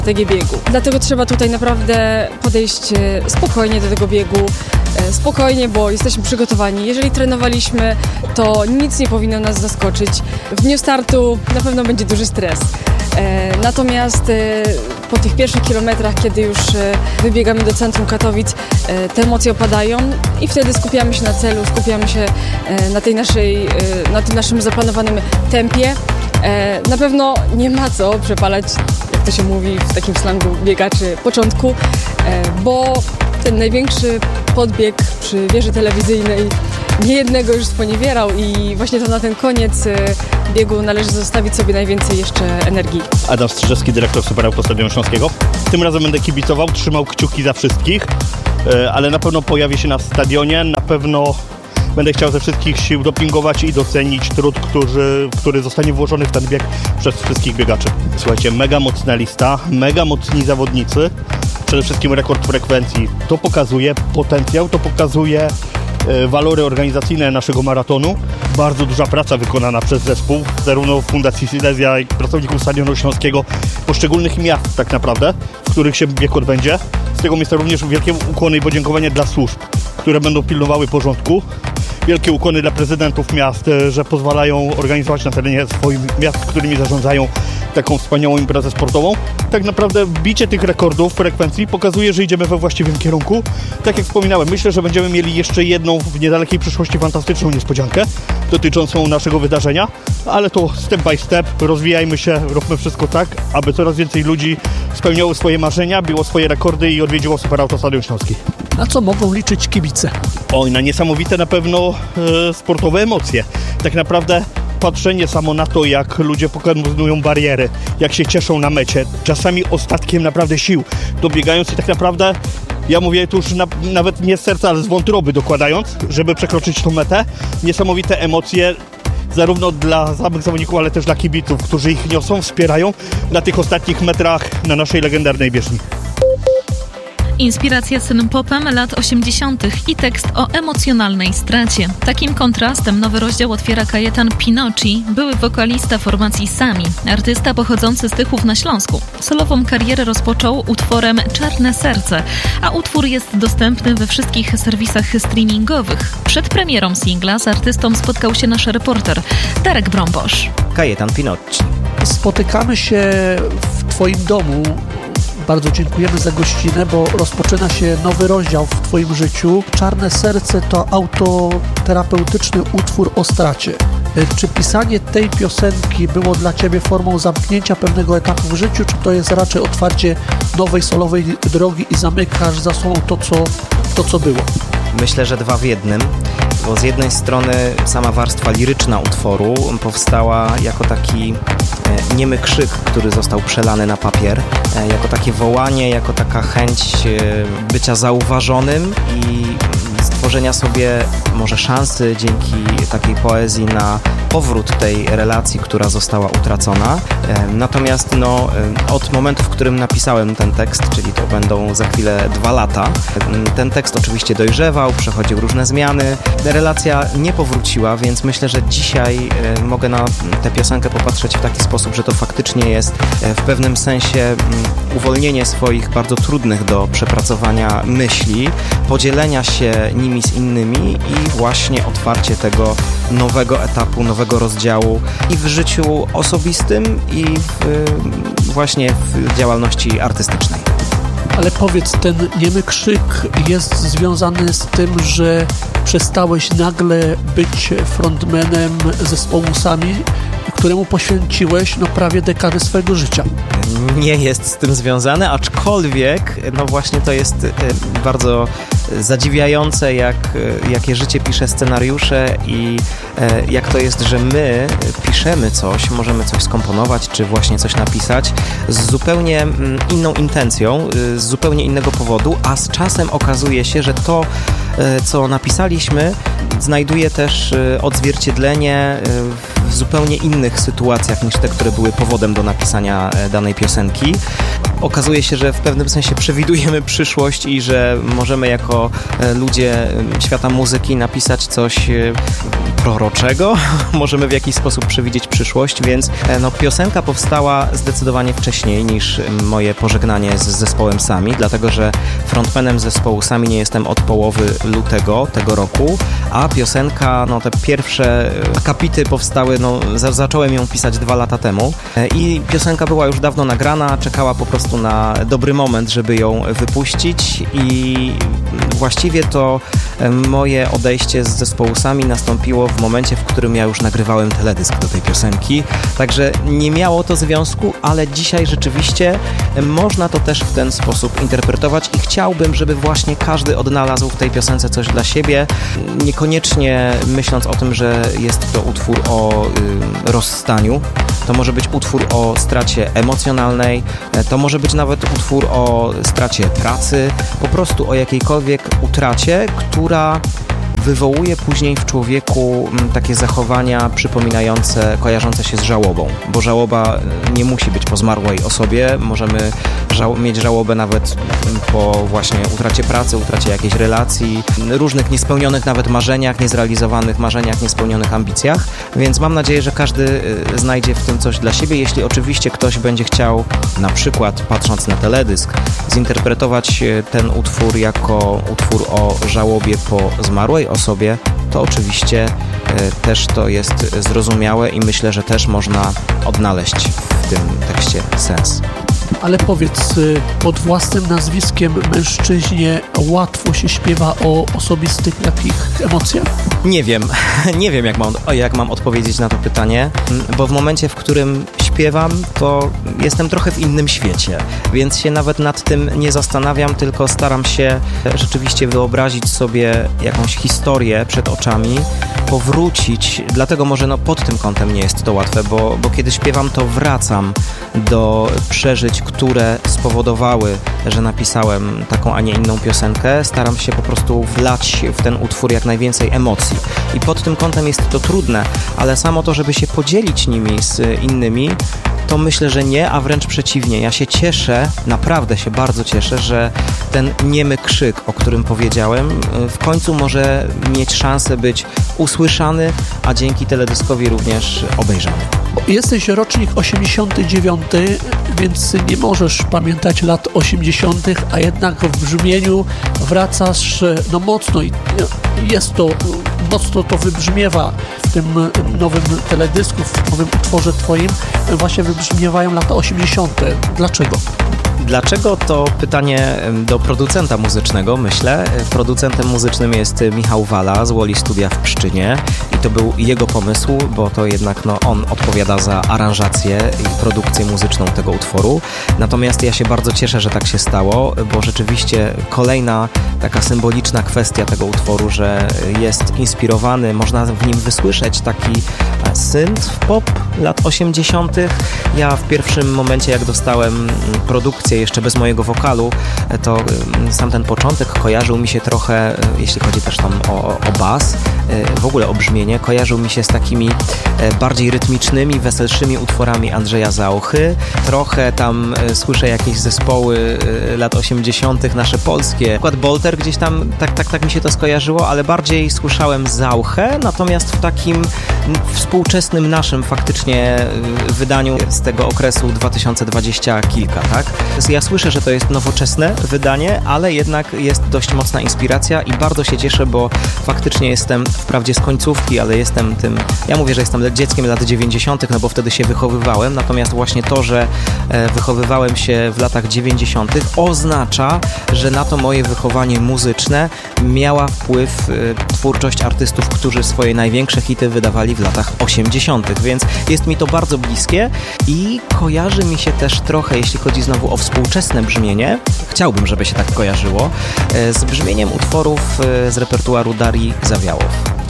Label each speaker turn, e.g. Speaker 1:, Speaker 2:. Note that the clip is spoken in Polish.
Speaker 1: strategię biegu. Dlatego trzeba tutaj naprawdę podejść spokojnie do tego biegu. Spokojnie, bo jesteśmy przygotowani. Jeżeli trenowaliśmy, to nic nie powinno nas zaskoczyć. W dniu startu na pewno będzie duży stres. Natomiast po tych pierwszych kilometrach, kiedy już wybiegamy do centrum Katowic, te emocje opadają i wtedy skupiamy się na celu, skupiamy się na tym naszym zaplanowanym tempie. Na pewno nie ma co przepalać, jak to się mówi w takim slangu biegaczy, początku, bo ten największy podbieg przy wieży telewizyjnej niejednego już sponiewierał i właśnie to na ten koniec biegu należy zostawić sobie najwięcej jeszcze energii.
Speaker 2: Adam Strzyżewski, dyrektor Superauto Stadionu Śląskiego. Tym razem będę kibicował, trzymał kciuki za wszystkich, ale na pewno pojawię się na stadionie, na pewno będę chciał ze wszystkich sił dopingować i docenić trud, który zostanie włożony w ten bieg przez wszystkich biegaczy. Słuchajcie, mega mocna lista, mega mocni zawodnicy, przede wszystkim rekord frekwencji. To pokazuje potencjał, to pokazuje walory organizacyjne naszego maratonu. Bardzo duża praca wykonana przez zespół, zarówno Fundacji Silesia, jak i pracowników Stadionu Śląskiego, poszczególnych miast tak naprawdę, w których się bieg odbędzie. Z tego miejsca również wielkie ukłony i podziękowania dla służb, które będą pilnowały porządku. Wielkie ukłony dla prezydentów miast, że pozwalają organizować na terenie swoich miast, którymi zarządzają, taką wspaniałą imprezę sportową. Tak naprawdę bicie tych rekordów frekwencji pokazuje, że idziemy we właściwym kierunku. Tak jak wspominałem, myślę, że będziemy mieli jeszcze jedną w niedalekiej przyszłości fantastyczną niespodziankę dotyczącą naszego wydarzenia, ale to step by step, rozwijajmy się, róbmy wszystko tak, aby coraz więcej ludzi spełniało swoje marzenia, biło swoje rekordy i odwiedziło Superauto Stadion Śląski.
Speaker 3: Na co mogą liczyć kibice?
Speaker 2: Oj, na niesamowite na pewno sportowe emocje. Tak naprawdę patrzenie samo na to, jak ludzie pokonują bariery, jak się cieszą na mecie, czasami ostatkiem naprawdę sił, dobiegając i tak naprawdę, ja mówię tu już nawet nie z serca, ale z wątroby dokładając, żeby przekroczyć tą metę. Niesamowite emocje, zarówno dla samych zawodników, ale też dla kibiców, którzy ich niosą, wspierają na tych ostatnich metrach na naszej legendarnej bieżni.
Speaker 4: Inspiracja synth-popem lat 80. i tekst o emocjonalnej stracie. Takim kontrastem nowy rozdział otwiera Kajetan Pinocci, były wokalista formacji Sami, artysta pochodzący z Tychów na Śląsku. Solową karierę rozpoczął utworem Czarne Serce, a utwór jest dostępny we wszystkich serwisach streamingowych. Przed premierą singla z artystą spotkał się nasz reporter Darek Brąbosz.
Speaker 5: Kajetan Pinocci.
Speaker 3: Spotykamy się w Twoim domu. Bardzo dziękujemy za gościnę, bo rozpoczyna się nowy rozdział w Twoim życiu. Czarne Serce to autoterapeutyczny utwór o stracie. Czy pisanie tej piosenki było dla Ciebie formą zamknięcia pewnego etapu w życiu, czy to jest raczej otwarcie nowej solowej drogi i zamykasz za sobą to, co było?
Speaker 5: Myślę, że dwa w jednym, bo z jednej strony sama warstwa liryczna utworu powstała jako taki niemy krzyk, który został przelany na papier, jako takie wołanie, jako taka chęć bycia zauważonym i stworzenia sobie może szansy dzięki takiej poezji na powrót tej relacji, która została utracona. Natomiast od momentu, w którym napisałem ten tekst, czyli to będą za chwilę 2 lata, ten tekst oczywiście dojrzewał, przechodził różne zmiany. Relacja nie powróciła, więc myślę, że dzisiaj mogę na tę piosenkę popatrzeć w taki sposób, że to faktycznie jest w pewnym sensie uwolnienie swoich bardzo trudnych do przepracowania myśli, podzielenia się nimi z innymi i właśnie otwarcie tego nowego etapu, nowego rozdziału i w życiu osobistym, i właśnie w działalności artystycznej.
Speaker 3: Ale powiedz, ten niemy krzyk jest związany z tym, że przestałeś nagle być frontmanem zespołu Sami, któremu poświęciłeś prawie dekadę swojego życia.
Speaker 5: Nie jest z tym związane, aczkolwiek właśnie to jest bardzo zadziwiające, jakie życie pisze scenariusze i jak to jest, że my piszemy coś, możemy coś skomponować, czy właśnie coś napisać z zupełnie inną intencją, z zupełnie innego powodu, a z czasem okazuje się, że to, co napisaliśmy, znajduje też odzwierciedlenie w zupełnie innych sytuacjach niż te, które były powodem do napisania danej piosenki. Okazuje się, że w pewnym sensie przewidujemy przyszłość i że możemy jako ludzie świata muzyki napisać coś proroczego. Możemy w jakiś sposób przewidzieć przyszłość, więc piosenka powstała zdecydowanie wcześniej niż moje pożegnanie z zespołem Sami, dlatego że frontmanem zespołu Sami nie jestem od połowy lutego tego roku, a piosenka, te pierwsze akapity powstały, zacząłem ją pisać 2 lata temu i piosenka była już dawno nagrana, czekała po prostu na dobry moment, żeby ją wypuścić i właściwie to moje odejście z zespołu Sami nastąpiło w momencie, w którym ja już nagrywałem teledysk do tej piosenki, także nie miało to związku, ale dzisiaj rzeczywiście można to też w ten sposób interpretować i chciałbym, żeby właśnie każdy odnalazł w tej piosence coś dla siebie, niekoniecznie myśląc o tym, że jest to utwór o rozstaniu, to może być utwór o stracie emocjonalnej, to może być nawet utwór o stracie pracy, po prostu o jakiejkolwiek utracie, która wywołuje później w człowieku takie zachowania przypominające, kojarzące się z żałobą, bo żałoba nie musi być po zmarłej osobie, możemy mieć żałobę nawet po właśnie utracie pracy, utracie jakiejś relacji, różnych niespełnionych nawet marzeniach, niezrealizowanych marzeniach, niespełnionych ambicjach, więc mam nadzieję, że każdy znajdzie w tym coś dla siebie. Jeśli oczywiście ktoś będzie chciał, na przykład patrząc na teledysk, zinterpretować ten utwór jako utwór o żałobie po zmarłej osobie, to oczywiście też to jest zrozumiałe i myślę, że też można odnaleźć w tym tekście sens.
Speaker 3: Ale powiedz, pod własnym nazwiskiem mężczyźnie łatwo się śpiewa o osobistych takich emocjach?
Speaker 5: Nie wiem jak mam odpowiedzieć na to pytanie, bo w momencie, w którym śpiewam, to jestem trochę w innym świecie, więc się nawet nad tym nie zastanawiam, tylko staram się rzeczywiście wyobrazić sobie jakąś historię przed oczami, powrócić, dlatego może pod tym kątem nie jest to łatwe, bo kiedy śpiewam, to wracam do przeżyć, które spowodowały, że napisałem taką, a nie inną piosenkę. Staram się po prostu wlać w ten utwór jak najwięcej emocji. I pod tym kątem jest to trudne, ale samo to, żeby się podzielić nimi z innymi, to myślę, że nie, a wręcz przeciwnie. Ja się cieszę, naprawdę się bardzo cieszę, że ten niemy krzyk, o którym powiedziałem, w końcu może mieć szansę być usłyszany, a dzięki teledyskowi również obejrzany.
Speaker 3: Jesteś rocznik 89, więc nie możesz pamiętać lat 80., a jednak w brzmieniu wracasz mocno i jest to, mocno to wybrzmiewa w tym nowym teledysku, w nowym utworze twoim, właśnie wybrzmiewają lata 80. Dlaczego?
Speaker 5: Dlaczego? To pytanie do producenta muzycznego, myślę. Producentem muzycznym jest Michał Wala z Woli Studia w Pszczynie i to był jego pomysł, bo to jednak on odpowiada za aranżację i produkcję muzyczną tego utworu. Natomiast ja się bardzo cieszę, że tak się stało, bo rzeczywiście kolejna taka symboliczna kwestia tego utworu, że jest inspirowany, można w nim wysłyszeć taki synth pop lat 80. Ja w pierwszym momencie, jak dostałem produkcję jeszcze bez mojego wokalu, to sam ten początek kojarzył mi się trochę, jeśli chodzi też tam o bas, w ogóle o brzmienie, kojarzył mi się z takimi bardziej rytmicznymi, weselszymi utworami Andrzeja Zauchy. Trochę tam słyszę jakieś zespoły lat 80. nasze polskie. Na przykład Bolter gdzieś tam, tak mi się to skojarzyło, ale bardziej słyszałem Zauchę, natomiast w takim współczesnym naszym faktycznie wydaniu z tego okresu 2020 kilka, tak? Ja słyszę, że to jest nowoczesne wydanie, ale jednak jest dość mocna inspiracja i bardzo się cieszę, bo faktycznie jestem wprawdzie z końcówki, ale jestem tym, ja mówię, że jestem dzieckiem lat 90., no bo wtedy się wychowywałem, natomiast właśnie to, że wychowywałem się w latach 90. oznacza, że na to moje wychowanie muzyczne miała wpływ twórczość artystów, którzy swoje największe hity wydawali w latach 80., więc jest mi to bardzo bliskie i kojarzy mi się też trochę, jeśli chodzi znowu o współczesne brzmienie, chciałbym, żeby się tak kojarzyło, z brzmieniem utworów z repertuaru Darii Zawiałow.